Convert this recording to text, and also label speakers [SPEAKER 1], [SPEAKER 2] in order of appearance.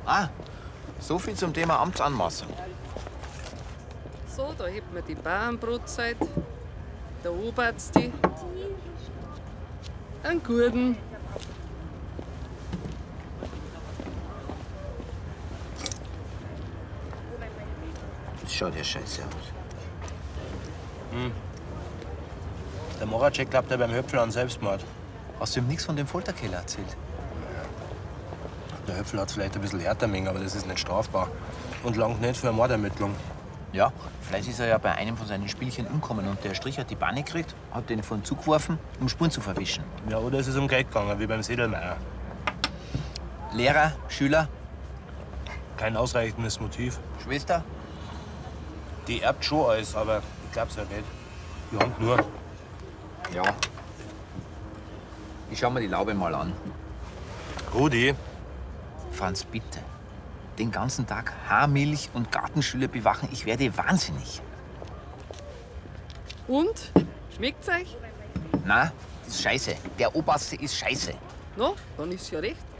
[SPEAKER 1] Ah, so viel zum Thema Amtsanmaßung.
[SPEAKER 2] So, da hebt man die Bauernbrotzeit, der Oberste, einen guten.
[SPEAKER 1] Das schaut ja scheiße aus.
[SPEAKER 3] Der Moracek glaubt ja beim Höpfel an Selbstmord.
[SPEAKER 1] Hast du ihm nichts von dem Folterkeller erzählt?
[SPEAKER 3] Der Höpfel hat vielleicht ein bisschen härter mengen, aber das ist nicht strafbar. Und langt nicht für eine Mordermittlung.
[SPEAKER 1] Ja, vielleicht ist er ja bei einem von seinen Spielchen umgekommen und der Strich hat die Banne gekriegt, hat den von Zug geworfen, um Spuren zu verwischen.
[SPEAKER 3] Ja, oder ist es um Geld gegangen, wie beim Sedelmeier.
[SPEAKER 1] Lehrer, Schüler,
[SPEAKER 3] Kein ausreichendes Motiv.
[SPEAKER 1] Schwester?
[SPEAKER 3] Die erbt schon alles, aber ich glaub's ja nicht. Die Hand nur.
[SPEAKER 1] Ja. Ich schau mir die Laube mal an.
[SPEAKER 3] Rudi,
[SPEAKER 1] Franz, bitte. Den ganzen Tag Haarmilch und Gartenschüler bewachen, ich werde wahnsinnig.
[SPEAKER 2] Und? Schmeckt's euch?
[SPEAKER 1] Na, das ist scheiße. Der Oberste ist scheiße.
[SPEAKER 2] Na, dann ist ja recht.